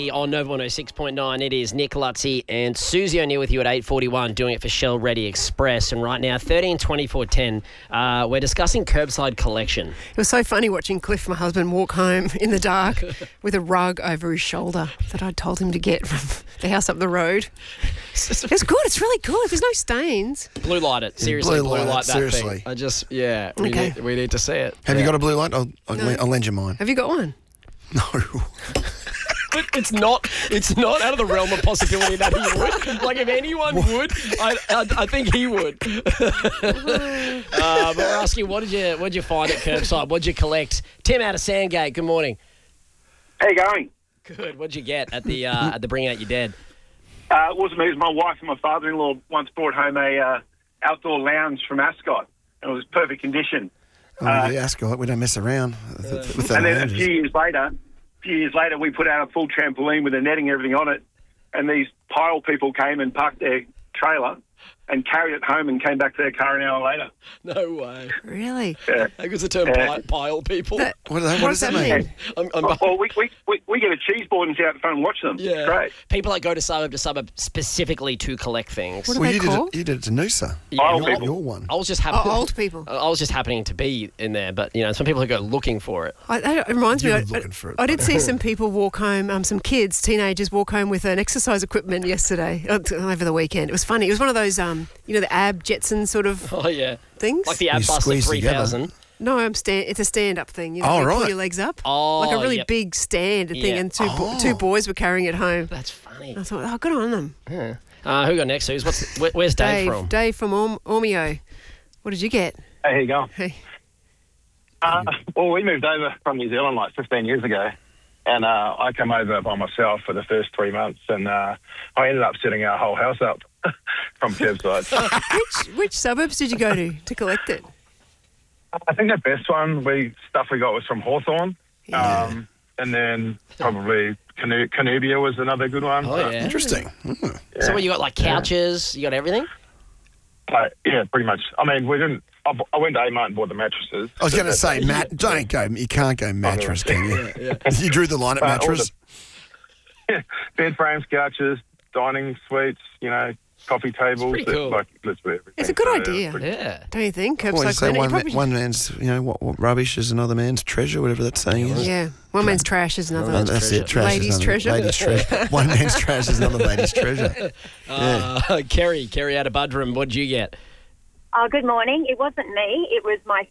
Rowdy on Nova 106.9. It is Nick Lutzi and Susie O'Neill with you at 8:41, doing it for Shell Ready Express. And right now, 13:24:10, we're discussing curbside collection. It was so funny watching Cliff, my husband, walk home in the dark with a rug over his shoulder that I'd told him to get from the house up the road. It's good. It's really good. There's no stains. Blue light it. Seriously, blue light that seriously. thing. We need to see it. Have you got a blue light? I'll lend you mine. Have you got one? No. But it's not out of the realm of possibility that he would. Like, if anyone would, I think he would. But we're asking, what did you find at curbside? What did you collect? Tim out of Sandgate, good morning. How you going? Good. What did you get at the Bring Out Your Dead? It wasn't me. It was my wife and my father-in-law once brought home a outdoor lounge from Ascot, and it was perfect condition. Ascot, we don't mess around with that. And then lounges. a few years later, we put out a full trampoline with the netting and everything on it, and these pile people came and parked their trailer and carried it home and came back to their car an hour later. No way. Really? Yeah. That was the term pile people. What does that mean? Well, we get a cheese board and sit out the front and watch them. Yeah. It's great. People that go to suburb specifically to collect things. What are they called? You did it to Noosa. Pile people. Your one. I was just happening. Old people. I was just happening to be in there, but some people who go looking for it. It reminds me. You were looking for it, I did see some people walk home. Some kids, teenagers, walk home with an exercise equipment yesterday over the weekend. It was funny. It was one of those, the ab Jetson sort of Oh yeah, things. like the ab bus of 3,000. No, it's a stand-up thing. Oh, you right. pull your legs up. Oh, like a really yep. big stand thing, Yeah. and two boys were carrying it home. That's funny. I thought, good on them. Yeah. Who got next? Where's Dave from? Dave from Ormeo. What did you get? Hey, how you going? Hey. Well, we moved over from New Zealand like 15 years ago, and I came over by myself for the first 3 months, and I ended up setting our whole house up from curbside. Which suburbs did you go to collect it? I think the best one we got was from Hawthorne, and then probably Canubia was another good one. Oh yeah, Interesting. Yeah. So what, you got like couches? You got everything? Yeah, pretty much. I mean, we didn't. I went to Amart and bought the mattresses. I was going to say, don't go. You can't go mattress, can you? You drew the line at mattress. Bed frames, couches, dining suites, coffee tables. pretty cool. Literally everything. It's a good idea. Yeah. Don't you think? Well, you Curbside say cleaning. one man's, what rubbish is another man's treasure, whatever that saying is. Yeah. One man's trash is another man's That's it. Trash Ladies' is another, treasure. Ladies' treasure. One man's trash is another lady's treasure. Kerry out of Budrum, what'd you get? Good morning. It wasn't me. It was my...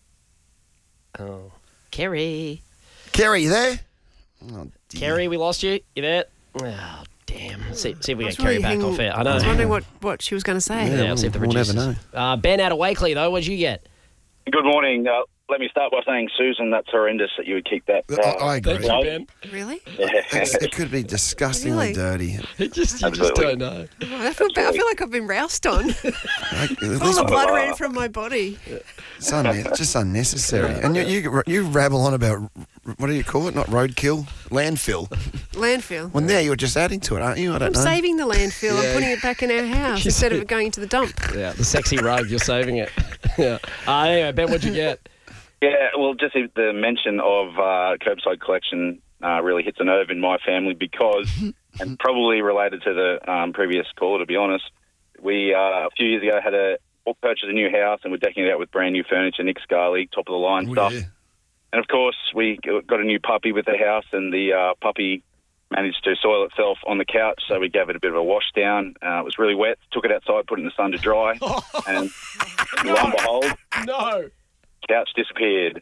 Oh, Kerry. Kerry, you there? Oh, dear. Kerry, we lost you. You there? Oh, damn. See if we get really Kerry back off air. I know. I was wondering what she was going to say. Yeah, we'll see if the we'll producers. never know. Ben out of Wakeley, though, what'd you get? Good morning. Let me start by saying, Susan, that's horrendous that you would keep that. I agree. Thank you, Ben. Really? It could be disgustingly dirty. You just don't know. Oh, I feel like I've been roused on. At All least the blood ran from my body. it's just unnecessary. And you rabble on about, what do you call it? Not roadkill, landfill. Landfill. Well, now you're just adding to it, aren't you? I don't I'm know. saving the landfill. I'm putting it back in our house instead of it going into the dump. Yeah, the sexy rug, you're saving it. Yeah. Anyway, Ben, what'd you get? Yeah, well, just the mention of curbside collection really hits a nerve in my family because, and probably related to the previous caller, to be honest, we a few years ago purchased a new house and we're decking it out with brand new furniture, Nick Scarley, top of the line stuff. Yeah. And of course, we got a new puppy with the house, and the puppy managed to soil itself on the couch, so we gave it a bit of a wash down. It was really wet, took it outside, put it in the sun to dry, and lo and behold, No. couch disappeared.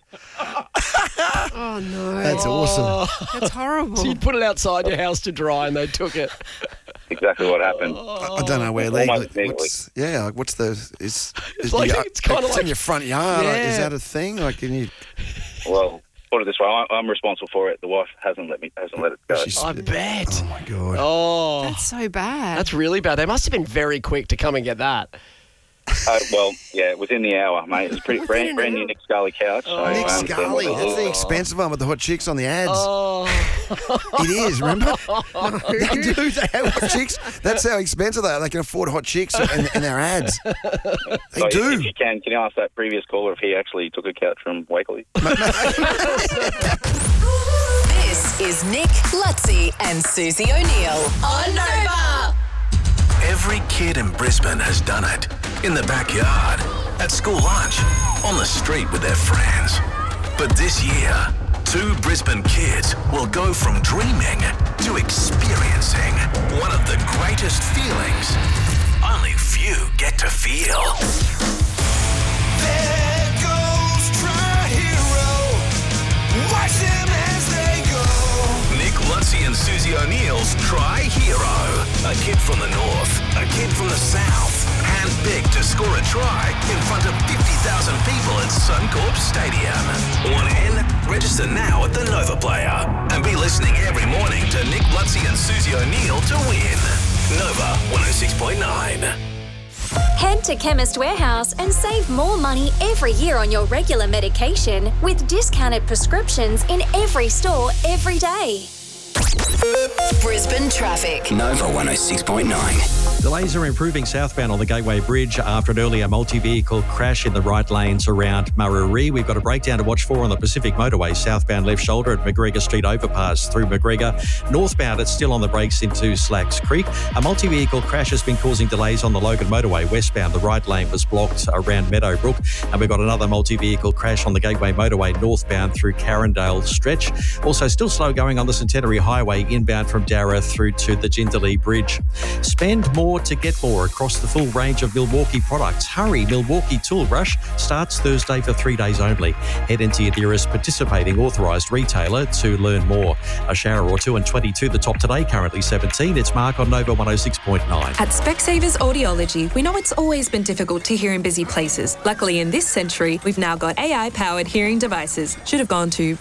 Oh, no. That's awesome. That's horrible. So you'd put it outside your house to dry and they took it. Exactly what happened. I don't know where Almost legally. immediately. What's the? It's kind of it's like in your front yard. Like, Yeah. is that a thing? Like, can you? Well, put it this way, I'm responsible for it. The wife hasn't let it go. She's- I bet. Oh my god. Oh, That's so bad. that's really bad. They must have been very quick to come and get that. Well, yeah, within the hour, mate. It's pretty brand new Nick Scarley couch. So, Nick Scarley, what it that's the is. expensive one with the hot chicks on the ads. Oh, It is, remember? They do. They have hot chicks. That's how expensive they are. They can afford hot chicks in their ads. They So do. If you can you ask that previous caller if he actually took a couch from Wakeley? This is Nick, Lutzi and Susie O'Neill on Nova. Every kid in Brisbane has done it. In the backyard, at school lunch, on the street with their friends. But this year, 2 Brisbane kids will go from dreaming to experiencing one of the greatest feelings only few get to feel. There goes Tri-Hero. Watch them as they go. Nick Lutzi and Susie O'Neill's Tri-Hero. A kid from the north, a kid from the south, handpicked to score a try in front of 50,000 people at Suncorp Stadium. Want in? Register now at the Nova Player and be listening every morning to Nick Lutzi and Susie O'Neill to win. Nova 106.9. Head to Chemist Warehouse and save more money every year on your regular medication with discounted prescriptions in every store every day. Brisbane traffic. Nova 106.9. Delays are improving southbound on the Gateway Bridge after an earlier multi-vehicle crash in the right lanes around Murarrie. We've got a breakdown to watch for on the Pacific Motorway, southbound left shoulder at McGregor Street overpass through McGregor. Northbound, it's still on the brakes into Slacks Creek. A multi-vehicle crash has been causing delays on the Logan Motorway. Westbound, the right lane was blocked around Meadowbrook. And we've got another multi-vehicle crash on the Gateway Motorway, northbound through Carindale Stretch. Also, still slow going on the Centenary Highway, inbound from Darra through to the Jindalee Bridge. Spend more to get more across the full range of Milwaukee products. Hurry, Milwaukee Tool Rush starts Thursday for 3 days only. Head into your nearest participating authorised retailer to learn more. A shower or two and 22 the top today, currently 17. It's Mark on Nova 106.9. At Specsavers Audiology, we know it's always been difficult to hear in busy places. Luckily, in this century, we've now got AI-powered hearing devices. Should have gone to,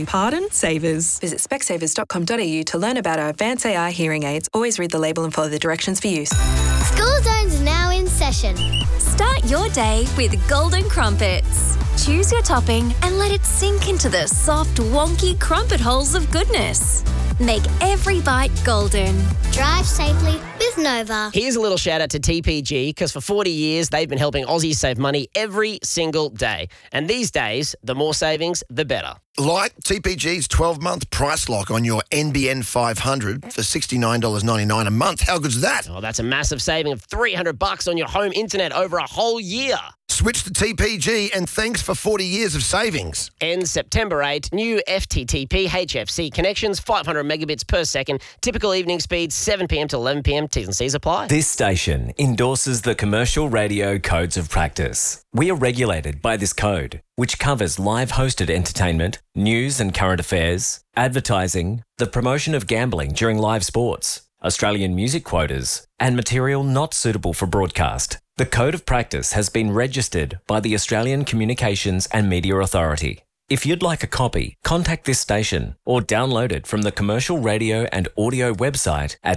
Savers. Visit specsavers.com.au to learn about our advanced AI hearing aids. Always read the label and follow the directions for use. School Zone's now in session. Start your day with Golden Crumpets. Choose your topping and let it sink into the soft, wonky crumpet holes of goodness. Make every bite golden. Drive safely with Nova. Here's a little shout out to TPG because for 40 years they've been helping Aussies save money every single day. And these days, the more savings, the better. Like TPG's 12-month price lock on your NBN 500 for $69.99 a month. How good's that? Oh, that's a massive saving of $300 on your home internet over a whole year. Switch to TPG and thanks for 40 years of savings. Ends September 8. New FTTP HFC connections, 500 megabits per second. Typical evening speeds, 7 p.m. to 11 p.m. T's and C's apply. This station endorses the Commercial Radio Codes of Practice. We are regulated by this code, which covers live hosted entertainment, news and current affairs, advertising, the promotion of gambling during live sports, Australian music quotas, and material not suitable for broadcast. The Code of Practice has been registered by the Australian Communications and Media Authority. If you'd like a copy, contact this station or download it from the Commercial Radio and Audio website at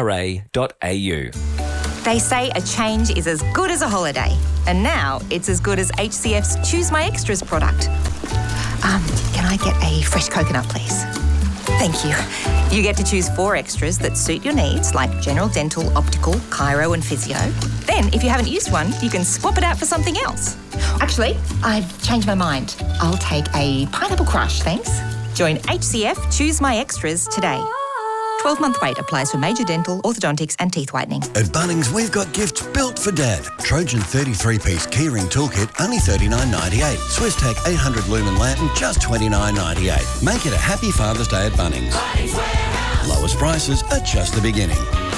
cra.au. They say a change is as good as a holiday, and now it's as good as HCF's Choose My Extras product. Can I get a fresh coconut, please? Thank you. You get to choose 4 extras that suit your needs, like general dental, optical, chiro and physio. Then, if you haven't used one, you can swap it out for something else. Actually, I've changed my mind. I'll take a pineapple crush, thanks. Join HCF Choose My Extras today. 12-month wait applies for major dental, orthodontics and teeth whitening. At Bunnings, we've got gifts built for Dad. Trojan 33-piece keyring toolkit, only $39.98. SwissTech 800 lumen lantern, just $29.98. Make it a happy Father's Day at Bunnings. Lowest prices are just the beginning.